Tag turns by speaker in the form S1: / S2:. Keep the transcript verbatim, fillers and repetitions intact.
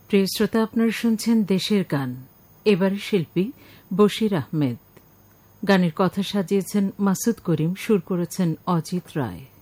S1: প্রিয় শ্রোতা, আপনারা শুনছেন দেশের গান। এবারে শিল্পী বশির আহমেদ। গানের কথা সাজিয়েছেন মাসুদ করিম, সুর করেছেন অজিত রায়।